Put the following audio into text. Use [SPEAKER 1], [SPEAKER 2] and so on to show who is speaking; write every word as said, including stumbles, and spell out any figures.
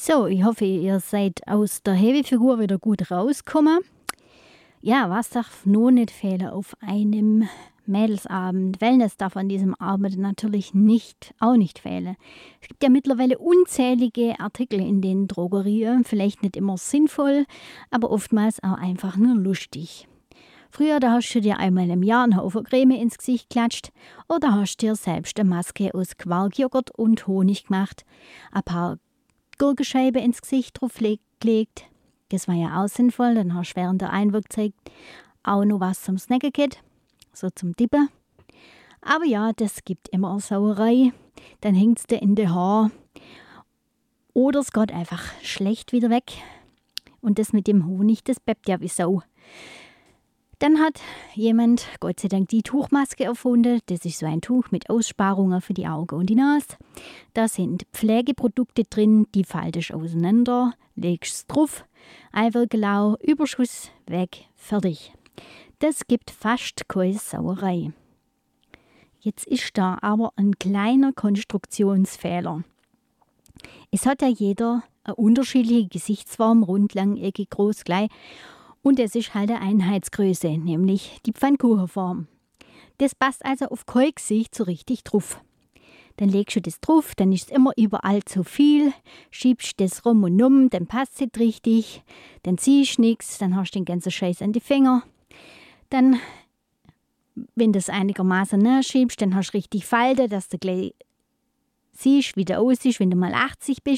[SPEAKER 1] So, ich hoffe, ihr seid aus der Hebefigur wieder gut rausgekommen. Ja, was darf nur nicht fehlen auf einem Mädelsabend? Wellness darf an diesem Abend natürlich nicht, auch nicht fehlen. Es gibt ja mittlerweile unzählige Artikel in den Drogerien, vielleicht nicht immer sinnvoll, aber oftmals auch einfach nur lustig. Früher, da hast du dir einmal im Jahr einen Haufen Creme ins Gesicht geklatscht oder hast dir selbst eine Maske aus Quarkjoghurt und Honig gemacht, ein paar Gurkenscheiben ins Gesicht drauf gelegt. Das war ja auch sinnvoll, dann hast du während der Einwirkzeit auch noch was zum Snacken gehabt, so zum Dippen. Aber ja, das gibt immer eine Sauerei, dann hängt es dir in den Haaren oder es geht einfach schlecht wieder weg. Und das mit dem Honig, das bleibt ja wie Sau. Dann hat jemand, Gott sei Dank, die Tuchmaske erfunden. Das ist so ein Tuch mit Aussparungen für die Augen und die Nase. Da sind Pflegeprodukte drin, die faltest auseinander, legst es drauf, Eiwirklau, Überschuss weg, fertig. Das gibt fast keine Sauerei. Jetzt ist da aber ein kleiner Konstruktionsfehler. Es hat ja jeder eine unterschiedliche Gesichtsform, rund, lang, eckig, groß, klein. Und es ist halt eine Einheitsgröße, nämlich die Pfannkuchenform. Das passt also auf kein Gesicht so richtig drauf. Dann legst du das drauf, dann ist es immer überall zu viel, schiebst das rum und um, dann passt es nicht richtig, dann ziehst du nichts, dann hast du den ganzen Scheiß an die Finger. Dann, wenn du das einigermaßen nachschiebst, dann hast du richtig Falten, dass du gleich siehst, wie du aussiehst, wenn du mal achtzig bist.